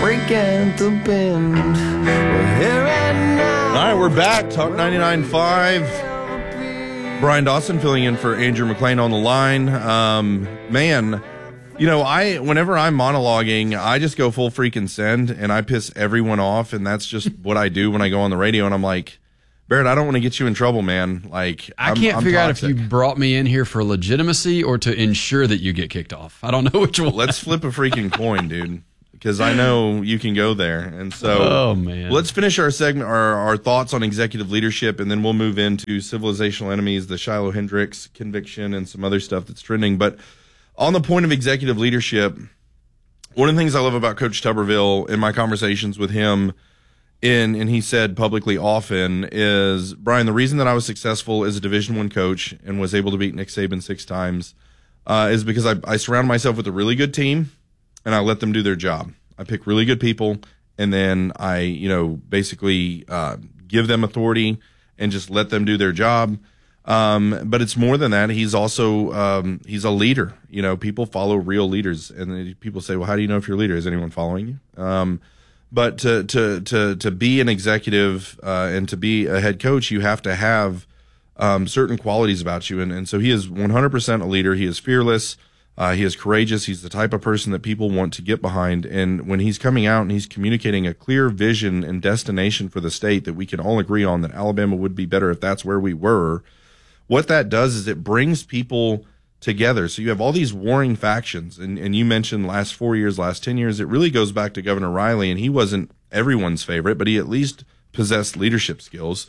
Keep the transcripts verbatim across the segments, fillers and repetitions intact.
breaking the bend. We're here and now. All right, we're back. Talk ninety-nine point five. Brian Dawson filling in for Andrew McLean on the line. Um, man, you know, I whenever I'm monologuing, I just go full freaking send, and I piss everyone off, and that's just what I do when I go on the radio, and I'm like, Barrett, I don't want to get you in trouble, man. Like, I I'm, can't I'm figure toxic. out if you brought me in here for legitimacy or to ensure that you get kicked off. I don't know which one. Let's flip a freaking coin, dude, because I know you can go there. And so oh, man. Let's finish our segment, our, our thoughts on executive leadership, and then we'll move into civilizational enemies, the Shiloh Hendricks conviction, and some other stuff that's trending. But on the point of executive leadership, one of the things I love about Coach Tuberville in my conversations with him, in and he said publicly often, is, Brian, the reason that I was successful as a Division One coach and was able to beat Nick Saban six times uh, is because I, I surround myself with a really good team, and I let them do their job. I pick really good people, and then I, you know, basically uh, give them authority and just let them do their job. Um, but it's more than that. He's also um, he's a leader. You know, people follow real leaders, and then people say, "Well, how do you know if you're a leader? Is anyone following you?" Um, but to to to to be an executive uh, and to be a head coach, you have to have um, certain qualities about you, and and so he is one hundred percent a leader. He is fearless. Uh, he is courageous. He's the type of person that people want to get behind. And when he's coming out and he's communicating a clear vision and destination for the state that we can all agree on, that Alabama would be better if that's where we were, what that does is it brings people together. So you have all these warring factions. And, and you mentioned last four years, last ten years, it really goes back to Governor Riley. And he wasn't everyone's favorite, but he at least possessed leadership skills.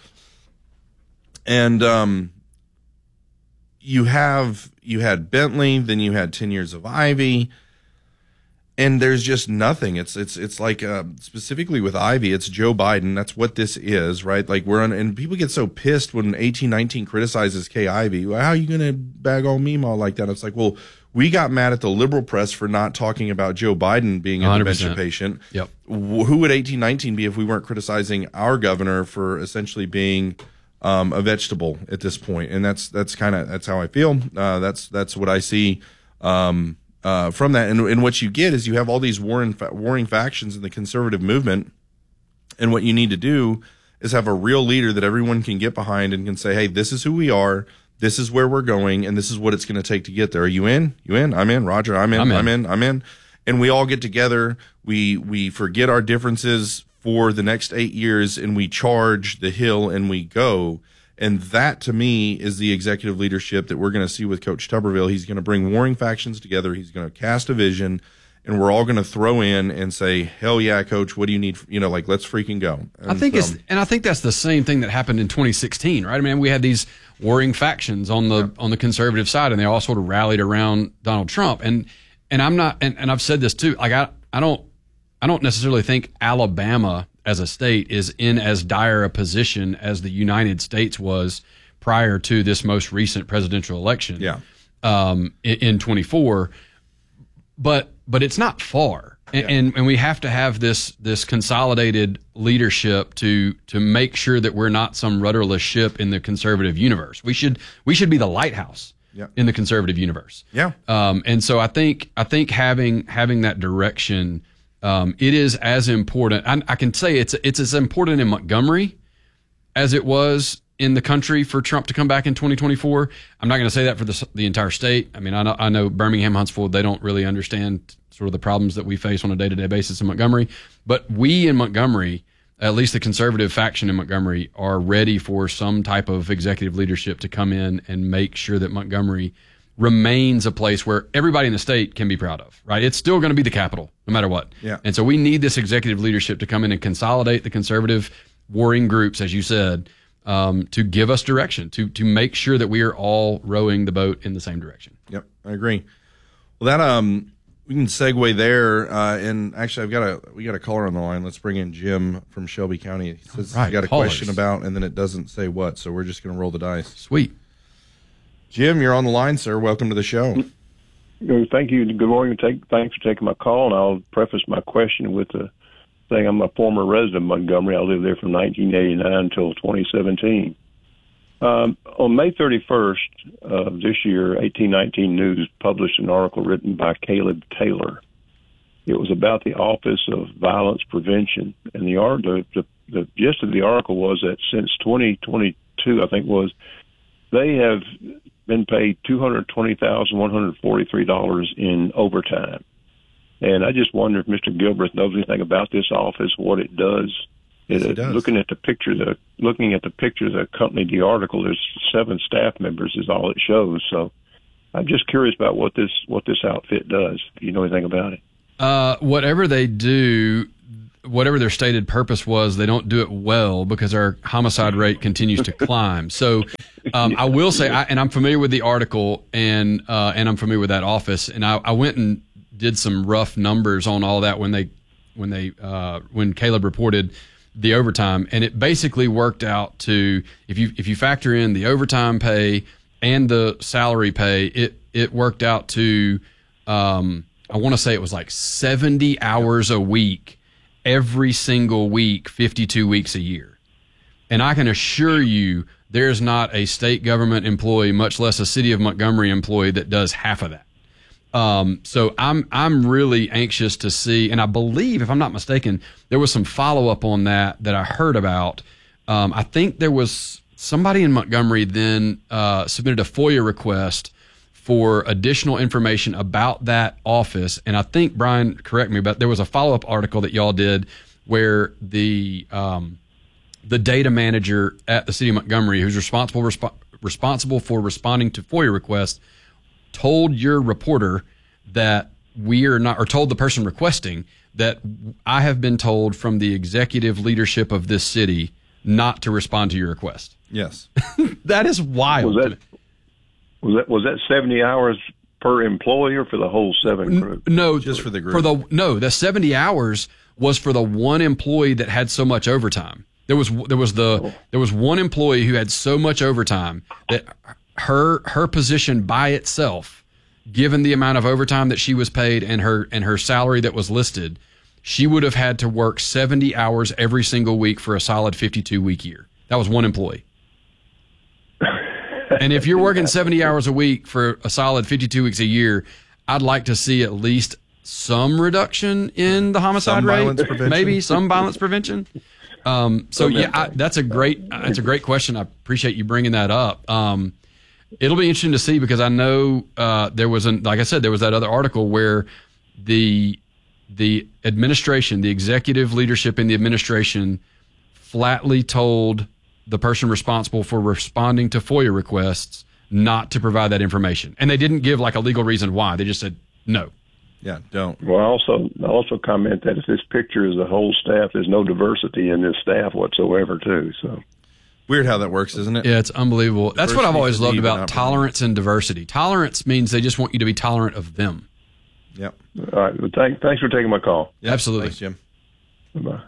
And, um, You have you had Bentley, then you had ten years of Ivey, and there's just nothing. It's it's it's like uh, specifically with Ivey, it's Joe Biden. That's what this is, right? Like we're on, and people get so pissed when eighteen nineteen criticizes Kay Ivey. Well, how are you going to bag on Meemaw like that? It's like, well, we got mad at the liberal press for not talking about Joe Biden being a dementia patient. Yep. Who would eighteen nineteen be if we weren't criticizing our governor for essentially being Um, a vegetable at this point? And that's that's kind of that's how I feel. Uh, that's that's what I see um, uh, from that. And, and what you get is you have all these warring fa- warring factions in the conservative movement. And what you need to do is have a real leader that everyone can get behind and can say, "Hey, this is who we are. This is where we're going, and this is what it's going to take to get there. Are you in? You in? I'm in. Roger, I'm in. I'm in. I'm in. I'm in." And we all get together. We we forget our differences for the next eight years, and we charge the hill and we go. And that, to me, is the executive leadership that we're going to see with Coach Tuberville. He's going to bring warring factions together. He's going to cast a vision, and we're all going to throw in and say, "Hell yeah, Coach! What do you need?" You know, like, let's freaking go. And I think so, it's, and I think that's the same thing that happened in twenty sixteen, right? I mean, we had these warring factions on the yeah. on the conservative side, and they all sort of rallied around Donald Trump. And and I'm not, and, and I've said this too. Like, I I don't. I don't necessarily think Alabama as a state is in as dire a position as the United States was prior to this most recent presidential election. Yeah. Um, in, in twenty-four, but but it's not far, and, Yeah. and and we have to have this this consolidated leadership to to make sure that we're not some rudderless ship in the conservative universe. We should we should be the lighthouse. Yeah. In the conservative universe. Yeah. Um, and so I think I think having having that direction. Um, it is as important. I, I can say it's it's as important in Montgomery as it was in the country for Trump to come back in twenty twenty-four. I'm not going to say that for the the entire state. I mean, I know, I know Birmingham, Huntsville, they don't really understand sort of the problems that we face on a day-to-day basis in Montgomery. But we in Montgomery, at least the conservative faction in Montgomery, are ready for some type of executive leadership to come in and make sure that Montgomery remains a place where everybody in the state can be proud of, right? It's still going to be the capital, no matter what. Yeah. And so we need this executive leadership to come in and consolidate the conservative warring groups, as you said, um, to give us direction, to to make sure that we are all rowing the boat in the same direction. Yep, I agree. Well, that um, we can segue there. Uh, and actually, I've got a we got a caller on the line. Let's bring in Jim from Shelby County. He says All right, he's got a callers. question about, and then it doesn't say what, so we're just going to roll the dice. Sweet. Jim, you're on the line, sir. Welcome to the show. Thank you. Good morning. Take, thanks for taking my call, and I'll preface my question with the thing. I'm a former resident of Montgomery. I lived there from nineteen eighty-nine until twenty seventeen. Um, on May thirty-first of this year, eighteen nineteen News published an article written by Caleb Taylor. It was about the Office of Violence Prevention, and the art the, the the gist of the article was that since twenty twenty-two, I think was, they have been paid two hundred twenty thousand one hundred forty-three dollars in overtime. And I just wonder if Mister Gilbreth knows anything about this office, what it does. Yes, it, he does. Looking at the picture, the looking at the picture that accompanied the article, there's seven staff members is all it shows. So I'm just curious about what this what this outfit does. If you know anything about it. Uh, whatever they do, whatever their stated purpose was, they don't do it well because our homicide rate continues to climb. So um, I will say, I, and I'm familiar with the article, and uh, and I'm familiar with that office, and I, I went and did some rough numbers on all that when they when they uh, when Caleb reported the overtime, and it basically worked out to, if you if you factor in the overtime pay and the salary pay, it it worked out to um, I want to say it was like seventy hours a week, every single week, fifty-two weeks a year. And I can assure you there's not a state government employee, much less a city of Montgomery employee, that does half of that. Um, so I'm I'm really anxious to see, and I believe, if I'm not mistaken, there was some follow-up on that that I heard about. Um, I think there was somebody in Montgomery then uh, submitted a FOIA request for additional information about that office. And I think, Brian, correct me, but there was a follow-up article that y'all did where the um, the data manager at the city of Montgomery, who's responsible resp- responsible for responding to FOIA requests, told your reporter that we are not, or told the person requesting that I have been told from the executive leadership of this city not to respond to your request. Yes. Was That is wild. that was that was that seventy hours per employee or for the whole seven crew? No, Just for the group. For the no, the seventy hours was for the one employee that had so much overtime. There was there was the Oh. there was one employee who had so much overtime that her her position by itself, given the amount of overtime that she was paid and her and her salary that was listed, she would have had to work seventy hours every single week for a solid fifty-two week year. That was one employee. And if you're working seventy hours a week for a solid fifty-two weeks a year, I'd like to see at least some reduction in the homicide Some rate, violence prevention. maybe some violence prevention. Um, so yeah, I, that's a great, that's a great question. I appreciate you bringing that up. Um, it'll be interesting to see because I know uh, there was, an, like I said, there was that other article where the the administration, the executive leadership in the administration, flatly told the person responsible for responding to FOIA requests not to provide that information. And they didn't give like a legal reason why. They just said no. Yeah, don't. Well, I also I also comment that if this picture is the whole staff, there's no diversity in this staff whatsoever, too. So Weird how that works, isn't it? Yeah, it's unbelievable. That's what I've Diversity always is loved even about up. tolerance and diversity. Tolerance means they just want you to be tolerant of them. Yep. all right, well, thank, thanks for taking my call. Yep. Absolutely. Thanks, Jim. Bye.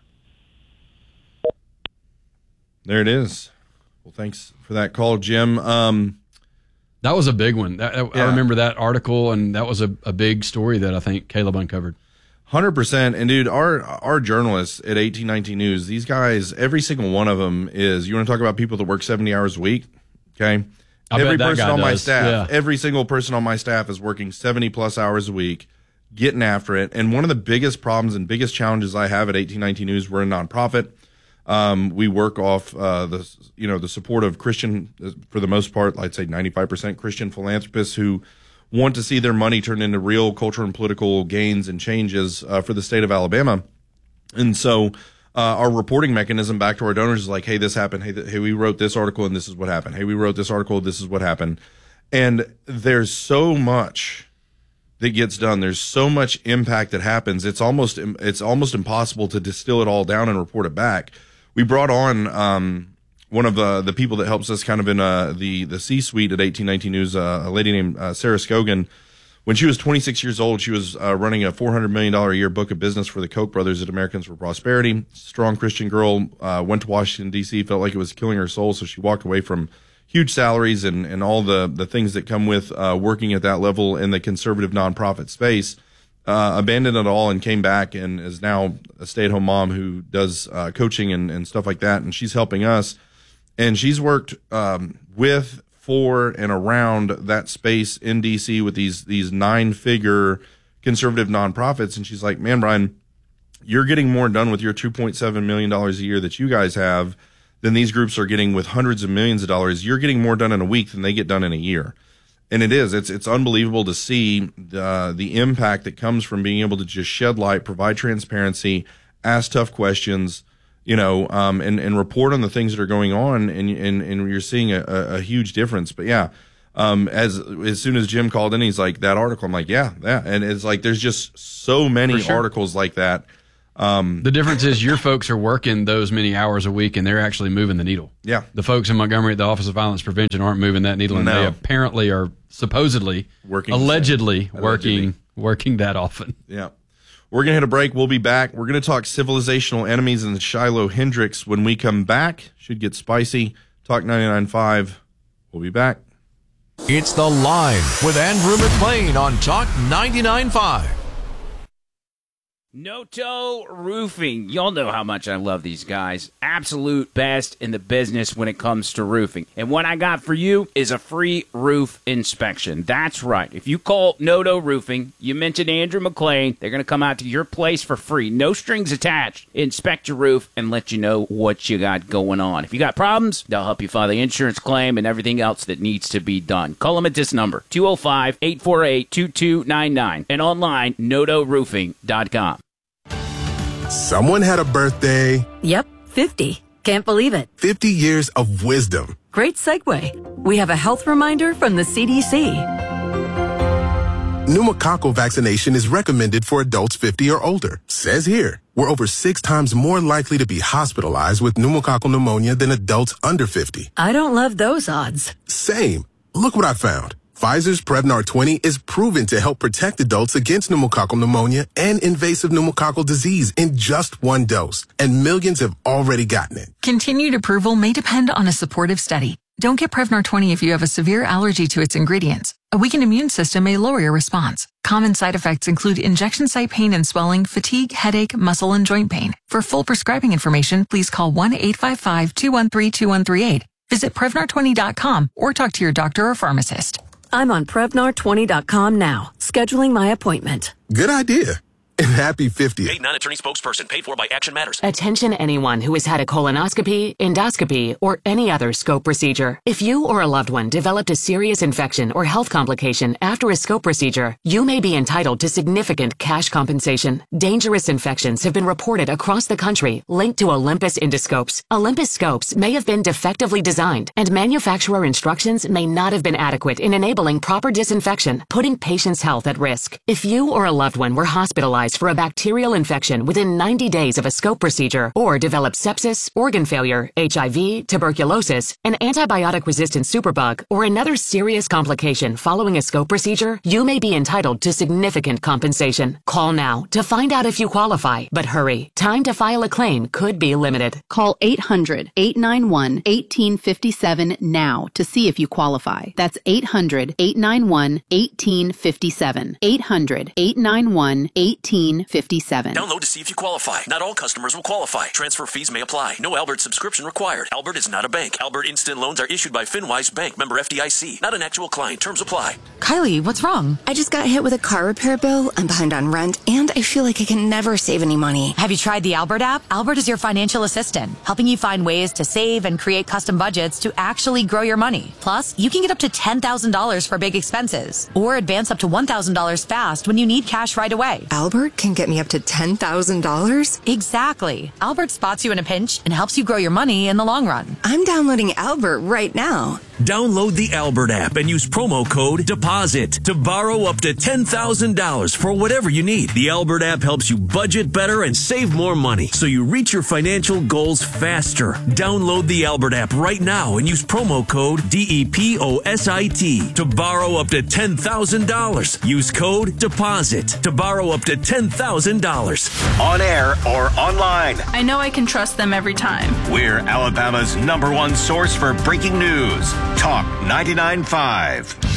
There it is. Well, thanks for that call, Jim. Um, That was a big one. That, I Yeah. remember that article, and that was a, a big story that I think Caleb uncovered. one hundred percent. And dude, our our journalists at eighteen nineteen News, these guys, every single one of them is, you want to talk about people that work seventy hours a week? Okay. I every bet that person guy on my does. staff, Yeah. every single person on my staff is working seventy plus hours a week, getting after it. And one of the biggest problems and biggest challenges I have at eighteen nineteen News, we're a nonprofit. Um, we work off uh, the you know the support of Christian, for the most part, I'd say ninety-five percent Christian philanthropists who want to see their money turned into real cultural and political gains and changes uh, for the state of Alabama. And so uh, our reporting mechanism back to our donors is like, hey, this happened. Hey, th- hey, we wrote this article and this is what happened. Hey, we wrote this article. This is what happened. And there's so much that gets done. There's so much impact that happens. It's almost it's almost impossible to distill it all down and report it back. We brought on um, one of the the people that helps us kind of in uh, the the C-suite at eighteen nineteen News, uh, a lady named uh, Sarah Scogan. When she was twenty-six years old, she was uh, running a four hundred million dollars a year book of business for the Koch brothers at Americans for Prosperity. Strong Christian girl, uh, went to Washington, D C, felt like it was killing her soul, so she walked away from huge salaries and, and all the, the things that come with uh, working at that level in the conservative nonprofit space. Uh, abandoned it all and came back and is now a stay-at-home mom who does uh, coaching and, and stuff like that. And she's helping us. And she's worked um, with, for, and around that space in D C with these these nine-figure conservative nonprofits. And she's like, man, Brian, you're getting more done with your two point seven million dollars a year that you guys have than these groups are getting with hundreds of millions of dollars. You're getting more done in a week than they get done in a year. And it is, it's, it's unbelievable to see the, the impact that comes from being able to just shed light, provide transparency, ask tough questions, you know, um, and, and report on the things that are going on. And, and, and you're seeing a, a huge difference. But yeah, um, as, as soon as Jim called in, he's like, that article, I'm like, yeah, yeah. And it's like, there's just so many sure. articles like that. Um, the difference is your folks are working those many hours a week and they're actually moving the needle. Yeah. The folks in Montgomery at the Office of Violence Prevention aren't moving that needle, and No. they apparently are supposedly Working allegedly allegedly. working working that often. Yeah. We're going to hit a break. We'll be back. We're going to talk civilizational enemies and Shiloh Hendricks when we come back. Should get spicy. Talk ninety-nine point five. We'll be back. It's The Line with Andrew McLean on Talk ninety-nine point five. Noto Roofing. Y'all know how much I love these guys. Absolute best in the business when it comes to roofing. And what I got for you is a free roof inspection. That's right. If you call Noto Roofing, you mention Andrew McLean, they're going to come out to your place for free. No strings attached. Inspect your roof and let you know what you got going on. If you got problems, they'll help you file the insurance claim and everything else that needs to be done. Call them at this number, two oh five, eight four eight, two two nine nine, and online, noto roofing dot com. Someone had a birthday. Yep, fifty. Can't believe it. fifty years of wisdom. Great segue. We have a health reminder from the C D C. Pneumococcal vaccination is recommended for adults fifty or older. Says here, we're over six times more likely to be hospitalized with pneumococcal pneumonia than adults under fifty. I don't love those odds. Same. Look what I found. Pfizer's Prevnar twenty is proven to help protect adults against pneumococcal pneumonia and invasive pneumococcal disease in just one dose. And millions have already gotten it. Continued approval may depend on a supportive study. Don't get Prevnar twenty if you have a severe allergy to its ingredients. A weakened immune system may lower your response. Common side effects include injection site pain and swelling, fatigue, headache, muscle, and joint pain. For full prescribing information, please call one eight five five, two one three, two one three eight. Visit Prevnar twenty dot com or talk to your doctor or pharmacist. I'm on Prevnar twenty dot com now, scheduling my appointment. Good idea. And happy fiftieth. Paid non-attorney spokesperson. Paid for by Action Matters. Attention anyone who has had a colonoscopy, endoscopy, or any other scope procedure. If you or a loved one developed a serious infection or health complication after a scope procedure, you may be entitled to significant cash compensation. Dangerous infections have been reported across the country linked to Olympus endoscopes. Olympus scopes may have been defectively designed, and manufacturer instructions may not have been adequate in enabling proper disinfection, putting patients' health at risk. If you or a loved one were hospitalized for a bacterial infection within ninety days of a scope procedure, or developed sepsis, organ failure, H I V, tuberculosis, an antibiotic-resistant superbug, or another serious complication following a scope procedure, you may be entitled to significant compensation. Call now to find out if you qualify, but hurry. Time to file a claim could be limited. Call eight hundred, eight nine one, one eight five seven now to see if you qualify. That's eight hundred, eight nine one, one eight five seven. eight hundred, eight nine one, one eight five seven. Download to see if you qualify. Not all customers will qualify. Transfer fees may apply. No Albert subscription required. Albert is not a bank. Albert Instant Loans are issued by FinWise Bank, member F D I C. Not an actual client. Terms apply. Kylie, what's wrong? I just got hit with a car repair bill. I'm behind on rent, and I feel like I can never save any money. Have you tried the Albert app? Albert is your financial assistant, helping you find ways to save and create custom budgets to actually grow your money. Plus, you can get up to ten thousand dollars for big expenses, or advance up to one thousand dollars fast when you need cash right away. Albert can get me up to ten thousand dollars? Exactly. Albert spots you in a pinch and helps you grow your money in the long run. I'm downloading Albert right now. Download the Albert app and use promo code DEPOSIT to borrow up to ten thousand dollars for whatever you need. The Albert app helps you budget better and save more money so you reach your financial goals faster. Download the Albert app right now and use promo code D E P O S I T to borrow up to ten thousand dollars. Use code DEPOSIT to borrow up to ten thousand dollars. On air or online. I know I can trust them every time. We're Alabama's number one source for breaking news. Talk ninety-nine point five.